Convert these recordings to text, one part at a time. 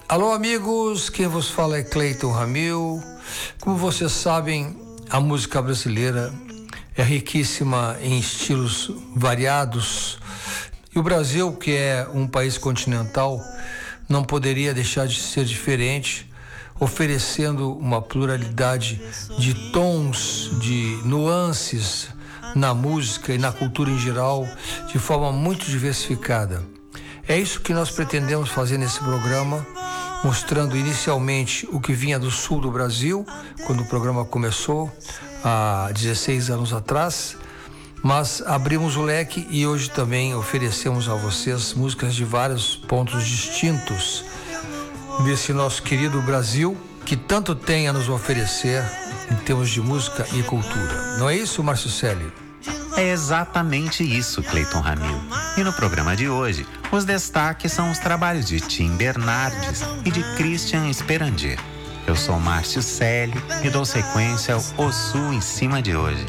Alô, amigos, quem vos fala é Cleiton Ramil. Como vocês sabem, a música brasileira é riquíssima em estilos variados e o Brasil, que é um país continental, não poderia deixar de ser diferente, oferecendo uma pluralidade de tons, de nuances na música e na cultura em geral, de forma muito diversificada. É isso que nós pretendemos fazer nesse programa, mostrando inicialmente o que vinha do sul do Brasil, quando o programa começou, há 16 anos atrás, mas abrimos o leque e hoje também oferecemos a vocês músicas de vários pontos distintos desse nosso querido Brasil, que tanto tem a nos oferecer em termos de música e cultura. Não é isso, Márcio Celi? É exatamente isso, Cleiton Ramil. E no programa de hoje, os destaques são os trabalhos de Tim Bernardes e de Christian Esperandier. Eu sou Márcio Celi e dou sequência ao O Sul em Cima de hoje.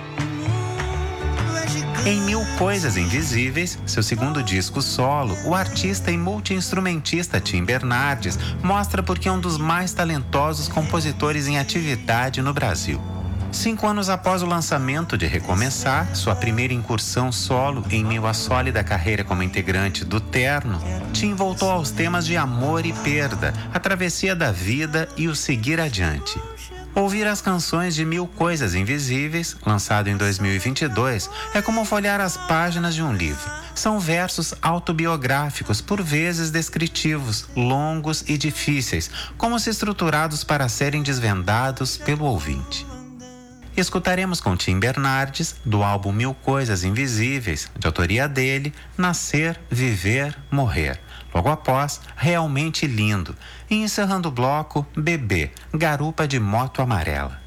Em Mil Coisas Invisíveis, seu segundo disco solo, o artista e multi-instrumentista Tim Bernardes mostra por que é um dos mais talentosos compositores em atividade no Brasil. 5 anos após o lançamento de Recomeçar, sua primeira incursão solo em meio à sólida carreira como integrante do Terno, Tim voltou aos temas de amor e perda, a travessia da vida e o seguir adiante. Ouvir as canções de Mil Coisas Invisíveis, lançado em 2022, é como folhear as páginas de um livro. São versos autobiográficos, por vezes descritivos, longos e difíceis, como se estruturados para serem desvendados pelo ouvinte. Escutaremos com Tim Bernardes, do álbum Mil Coisas Invisíveis, de autoria dele, Nascer, Viver, Morrer. Logo após, Realmente Lindo. E encerrando o bloco, Bebê, Garupa de Moto Amarela.